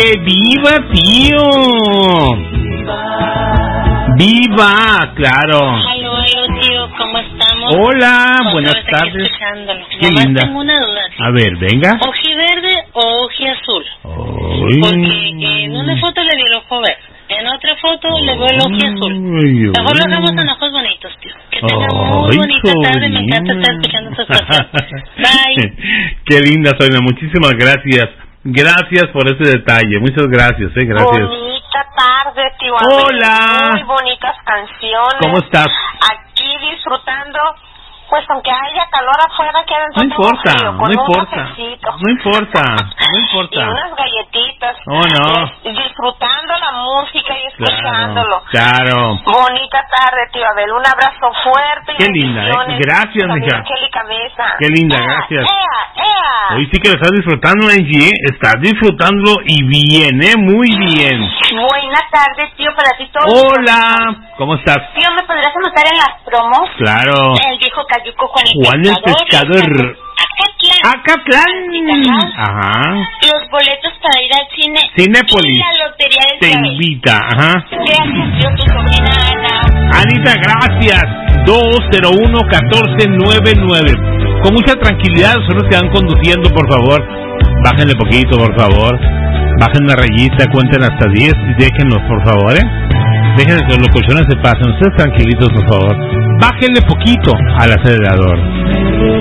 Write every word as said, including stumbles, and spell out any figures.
¡Viva, tío! ¡Viva! Claro. Aló, aló, tío, ¿cómo estamos? Hola, Otra buenas vez aquí tardes. escuchándolo. Qué Nomás linda. tengo una duda, tío. A ver, venga. ¿Ojiverde o ojiazul? Ay. Porque en una foto le vi el ojo verde, en otra foto le veo el ojiazul. Ay, Mejor lo ay. hagamos en ojos bonitos, tío. Que tenga muy Ay, bonita tarde, me encanta sobrina. estar escuchando sus cosas. Bye. Qué linda, Sonia, muchísimas gracias. Gracias por ese detalle, muchas gracias, eh, gracias. Bonita tarde, tío. Hola. Muy bonitas canciones. ¿Cómo estás? Aquí disfrutando, pues aunque haya calor afuera, aquí adentro No tengo importa, frío, no con un importa, cafecito. no importa, no Y importa. unas galletitas. Oh, no. eh, disfrutando la música y escuchándolo. Claro, claro. Bonita tarde, tío Abel. Un abrazo fuerte. y Qué linda, ¿eh? bendiciones. Gracias, También mija. Angélica Mesa. Qué linda, Ea, gracias. Ea, ea. Hoy sí que lo estás disfrutando, Angie, ¿eh? Estás disfrutándolo y bien, ¿eh? Muy bien. Buena tarde, tío, para ti todo. Hola, ¿cómo estás? Tío, ¿me podrías anotar en las promos? Claro. El viejo cayuco Juan el Juan el Pescador. Acatlán. ¡Acatlán! Ajá. Los boletos para ir al cine. Cinépolis Y la lotería del te Clavel. invita, ajá. Gracias, tío, tu sobrina Ana. Anita, gracias. dos cero uno, uno cuatro nueve nueve. Con mucha tranquilidad, solo se van conduciendo, por favor. Bájenle poquito, por favor. Bajen una rayita, cuenten hasta diez y déjenlos, por favor, ¿eh? Dejen que los colchones se pasen. Ustedes tranquilitos, por favor. Bájenle poquito al acelerador.